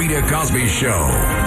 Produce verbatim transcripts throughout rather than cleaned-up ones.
Rita Cosby Show.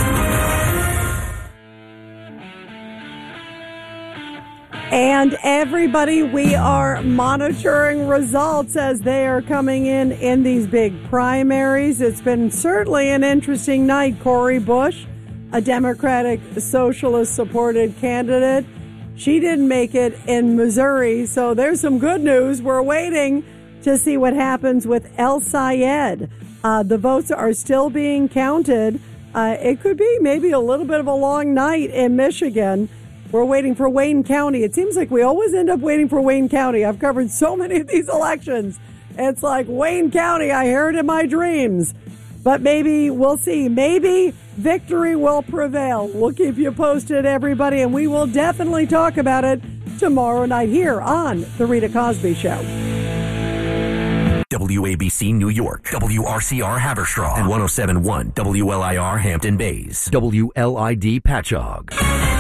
And everybody, we are monitoring results as they are coming in in these big primaries. It's been certainly an interesting night. Cori Bush, a Democratic Socialist-supported candidate, she didn't make it in Missouri, so there's some good news. We're waiting to see what happens with El Sayed. Uh, the votes are still being counted. Uh, it could be maybe a little bit of a long night in Michigan. We're waiting for Wayne County. It seems like we always end up waiting for Wayne County. I've covered so many of these elections. It's like Wayne County, I hear it in my dreams. But maybe we'll see. Maybe victory will prevail. We'll keep you posted, everybody, and we will definitely talk about it tomorrow night here on The Rita Cosby Show. W A B C New York, W R C R Haverstraw, and one oh seven point one W L I R Hampton Bays, W L I D Patchogue.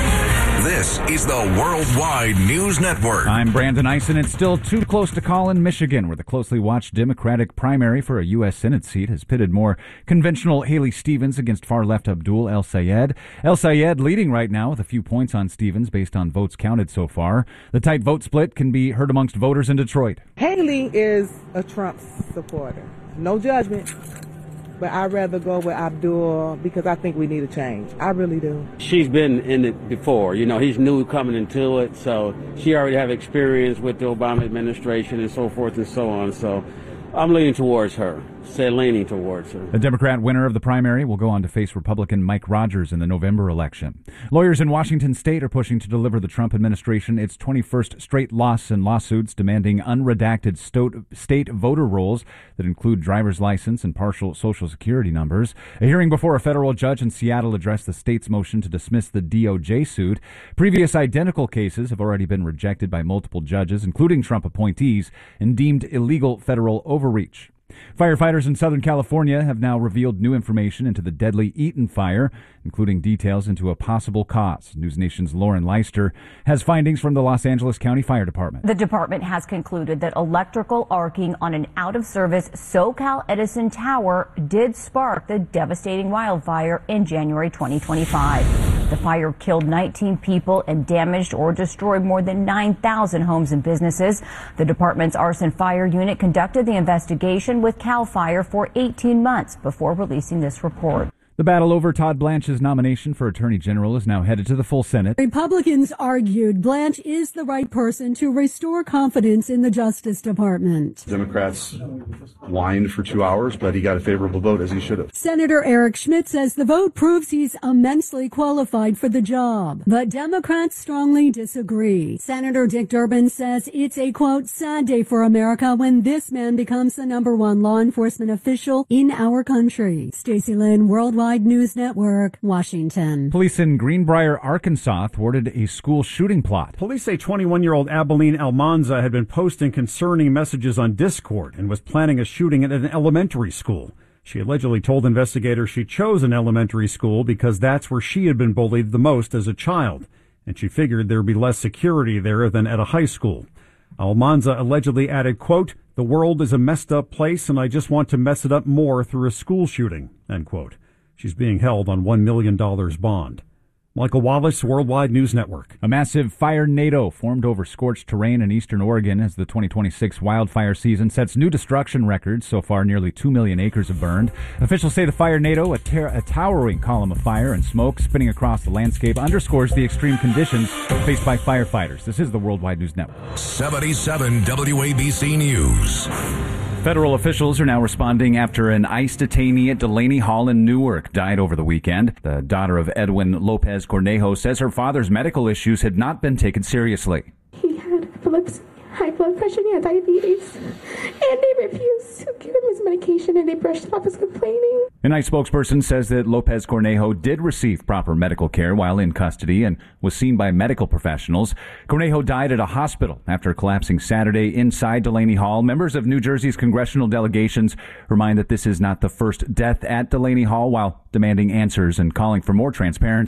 This is the Worldwide News Network. I'm Brandon Eisen. It's still too close to call in Michigan, where the closely watched Democratic primary for a U S Senate seat has pitted more conventional Haley Stevens against far-left Abdul El Sayed. El Sayed leading right now with a few points on Stevens based on votes counted so far. The tight vote split can be heard amongst voters in Detroit. Haley is a Trump supporter. No judgment. But I'd rather go with Abdul because I think we need a change. I really do. She's been in it before. You know, he's new coming into it, so she already have experience with the Obama administration and so forth and so on. So I'm leaning towards her. Say leaning towards her. The Democrat winner of the primary will go on to face Republican Mike Rogers in the November election. Lawyers in Washington state are pushing to deliver the Trump administration its twenty-first straight loss in lawsuits demanding unredacted state voter rolls that include driver's license and partial Social Security numbers. A hearing before a federal judge in Seattle addressed the state's motion to dismiss the D O J suit. Previous identical cases have already been rejected by multiple judges, including Trump appointees, and deemed illegal federal overreach. Firefighters in Southern California have now revealed new information into the deadly Eaton fire, including details into a possible cause. News Nation's Lauren Leister has findings from the Los Angeles County Fire Department. The department has concluded that electrical arcing on an out-of-service SoCal Edison tower did spark the devastating wildfire in January twenty twenty-five. The fire killed nineteen people and damaged or destroyed more than nine thousand homes and businesses. The department's arson fire unit conducted the investigation with CAL FIRE for eighteen months before releasing this report. The battle over Todd Blanche's nomination for Attorney General is now headed to the full Senate. Republicans argued Blanche is the right person to restore confidence in the Justice Department. Democrats whined for two hours, but he got a favorable vote, as he should have. Senator Eric Schmidt says the vote proves he's immensely qualified for the job, but Democrats strongly disagree. Senator Dick Durbin says it's a, quote, sad day for America when this man becomes the number one law enforcement official in our country. Stacey Lynn, Worldwide News Network, Washington. Police in Greenbrier, Arkansas thwarted a school shooting plot. Police say twenty-one-year-old Abilene Almanza had been posting concerning messages on Discord and was planning a shooting at an elementary school. She allegedly told investigators she chose an elementary school because that's where she had been bullied the most as a child, and she figured there'd be less security there than at a high school. Almanza allegedly added, quote, "The world is a messed up place and I just want to mess it up more through a school shooting," end quote. She's being held on one million dollars bond. Michael Wallace, Worldwide News Network. A massive fire tornado formed over scorched terrain in eastern Oregon as the twenty twenty-six wildfire season sets new destruction records. So far, nearly two million acres have burned. Officials say the fire tornado, a, ter- a towering column of fire and smoke spinning across the landscape, underscores the extreme conditions faced by firefighters. This is the Worldwide News Network. seventy-seven W A B C News. Federal officials are now responding after an ICE detainee at Delaney Hall in Newark died over the weekend. The daughter of Edwin Lopez Cornejo says her father's medical issues had not been taken seriously. He had epilepsy, high blood pressure, he had diabetes, and they refused to give him his medication and they brushed it off as complaining. An ICE spokesperson says that Lopez Cornejo did receive proper medical care while in custody and was seen by medical professionals. Cornejo died at a hospital after collapsing Saturday inside Delaney Hall. Members of New Jersey's congressional delegations remind that this is not the first death at Delaney Hall while demanding answers and calling for more transparency.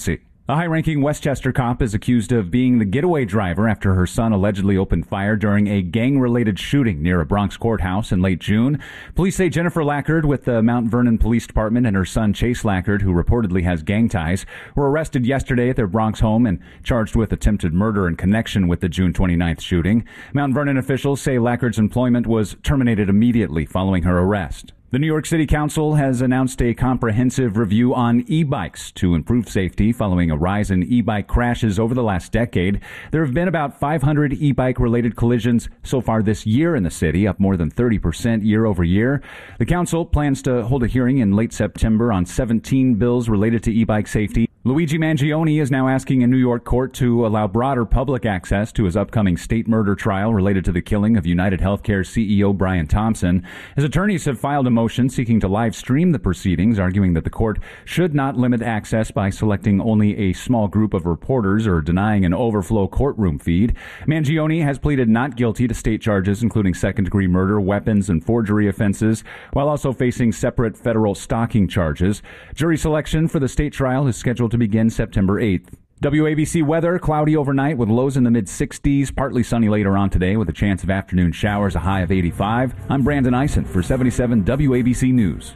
A high-ranking Westchester cop is accused of being the getaway driver after her son allegedly opened fire during a gang-related shooting near a Bronx courthouse in late June. Police say Jennifer Lackard with the Mount Vernon Police Department and her son Chase Lackard, who reportedly has gang ties, were arrested yesterday at their Bronx home and charged with attempted murder in connection with the June twenty-ninth shooting. Mount Vernon officials say Lackard's employment was terminated immediately following her arrest. The New York City Council has announced a comprehensive review on e-bikes to improve safety following a rise in e-bike crashes over the last decade. There have been about five hundred e-bike related collisions so far this year in the city, up more than thirty percent year over year. The council plans to hold a hearing in late September on seventeen bills related to e-bike safety. Luigi Mangione is now asking a New York court to allow broader public access to his upcoming state murder trial related to the killing of United Healthcare C E O Brian Thompson. His attorneys have filed a motion seeking to live stream the proceedings, arguing that the court should not limit access by selecting only a small group of reporters or denying an overflow courtroom feed. Mangione has pleaded not guilty to state charges, including second-degree murder, weapons, and forgery offenses, while also facing separate federal stalking charges. Jury selection for the state trial is scheduled to begin September eighth. W A B C weather, cloudy overnight with lows in the mid-sixties, partly sunny later on today with a chance of afternoon showers, a high of eighty-five. I'm Brandon Eisen for seventy-seven W A B C News.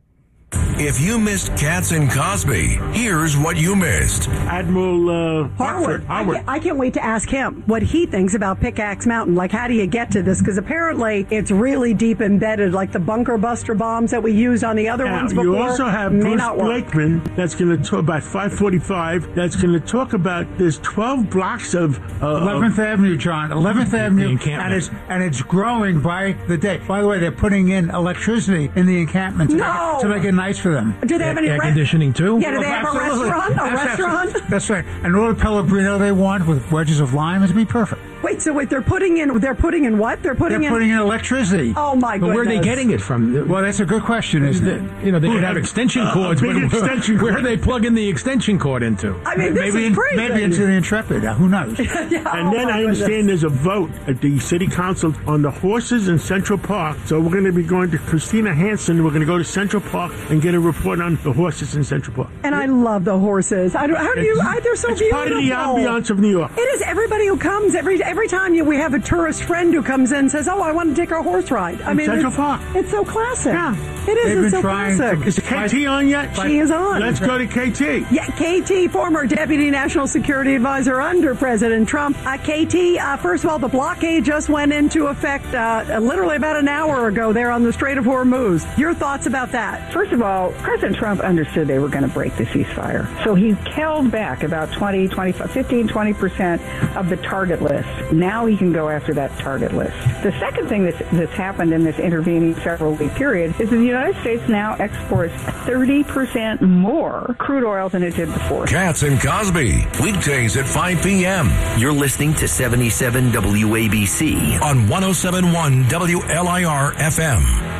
If you missed Katz and Cosby, here's what you missed. Admiral uh, Harwood. I can't, I can't wait to ask him what he thinks about Pickaxe Mountain. Like, how do you get to this? Because apparently it's really deep embedded, like the bunker buster bombs that we used on the other now, ones before. You also have may Bruce Blakeman that's going to talk about five forty-five. That's going to talk about there's twelve blocks of uh, eleventh of, Avenue, John. eleventh Avenue, and it's and it's growing by the day. By the way, they're putting in electricity in the encampment to, no. make, to make it nice for them. Do they have any air re- conditioning too? Yeah, do they have Absolutely. a restaurant? A That's restaurant? Absolutely. That's right. And all the Pellegrino they want with wedges of lime is be perfect. Wait, so wait, they're putting in, they're putting in what? They're putting they're in... putting in electricity. Oh, my goodness. But where are they getting it from? Well, that's a good question, isn't it? You know, they could have extension cords, uh, but extension where, cord. where are they plugging the extension cord into? I mean, this maybe is crazy. Maybe into the Intrepid. Uh, who knows? yeah, and oh then I understand goodness. there's a vote at the city council on the horses in Central Park. So we're going to be going to Christina Hansen. We're going to go to Central Park and get a report on the horses in Central Park. And I love the horses. I don't, how do you? I, they're so it's beautiful. Part of the ambiance of New York. It is. Everybody who comes every every time you, we have a tourist friend who comes in and says, "Oh, I want to take a horse ride." I in mean, Central it's, Park. It's so classic. Yeah, it is. They've It's been so trying classic. to- Is K T on yet? She is on. Let's go to K T. Yeah, K T, former Deputy National Security Advisor under President Trump. Uh, K T, uh, first of all, the blockade just went into effect uh, literally about an hour ago there on the Strait of Hormuz. Your thoughts about that? First of all, President Trump understood they were going to break the ceasefire. So he held back about twenty, twenty-five, fifteen, twenty percent of the target list. Now he can go after that target list. The second thing that's, that's happened in this intervening several week period is that the United States now exports thirty percent more crude oil than it did before. Katz and Cosby, weekdays at five p.m. You're listening to seventy-seven W A B C on one oh seven point one W L I R F M.